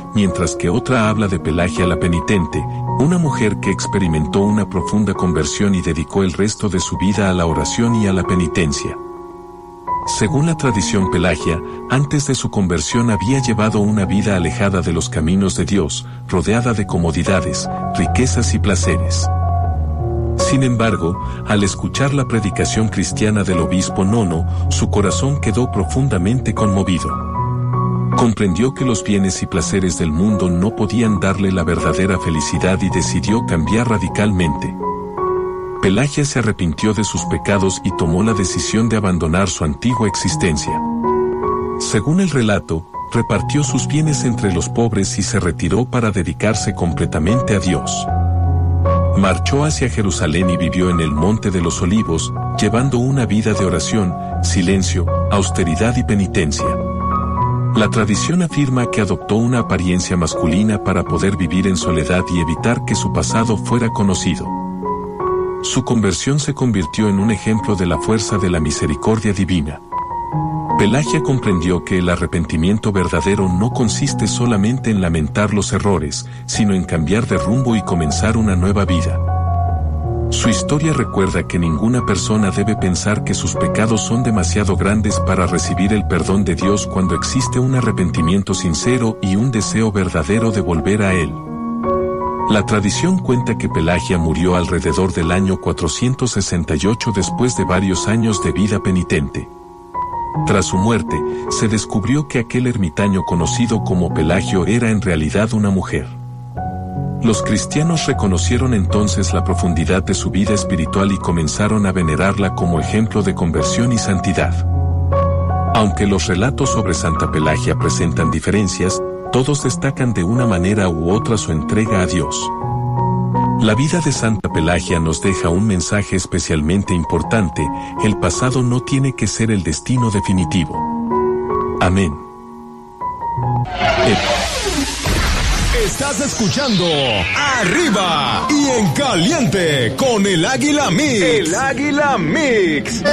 mientras que otra habla de Pelagia la penitente, una mujer que experimentó una profunda conversión y dedicó el resto de su vida a la oración y a la penitencia. Según la tradición, Pelagia, antes de su conversión había llevado una vida alejada de los caminos de Dios, rodeada de comodidades, riquezas y placeres. Sin embargo, al escuchar la predicación cristiana del obispo Nono, su corazón quedó profundamente conmovido. Comprendió que los bienes y placeres del mundo no podían darle la verdadera felicidad y decidió cambiar radicalmente. Pelagia se arrepintió de sus pecados y tomó la decisión de abandonar su antigua existencia. Según el relato, repartió sus bienes entre los pobres y se retiró para dedicarse completamente a Dios. Marchó hacia Jerusalén y vivió en el Monte de los Olivos, llevando una vida de oración, silencio, austeridad y penitencia. La tradición afirma que adoptó una apariencia masculina para poder vivir en soledad y evitar que su pasado fuera conocido. Su conversión se convirtió en un ejemplo de la fuerza de la misericordia divina. Pelagia comprendió que el arrepentimiento verdadero no consiste solamente en lamentar los errores, sino en cambiar de rumbo y comenzar una nueva vida. Su historia recuerda que ninguna persona debe pensar que sus pecados son demasiado grandes para recibir el perdón de Dios cuando existe un arrepentimiento sincero y un deseo verdadero de volver a Él. La tradición cuenta que Pelagia murió alrededor del año 468 después de varios años de vida penitente. Tras su muerte, se descubrió que aquel ermitaño conocido como Pelagio era en realidad una mujer. Los cristianos reconocieron entonces la profundidad de su vida espiritual y comenzaron a venerarla como ejemplo de conversión y santidad. Aunque los relatos sobre Santa Pelagia presentan diferencias, todos destacan de una manera u otra su entrega a Dios. La vida de Santa Pelagia nos deja un mensaje especialmente importante: el pasado no tiene que ser el destino definitivo. Amén. Estás escuchando Arriba y en Caliente con el Águila Mix. El Águila Mix.